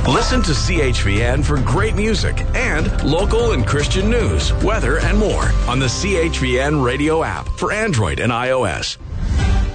Listen to CHVN for great music and local and Christian news, weather, and more on the CHVN radio app for Android and iOS.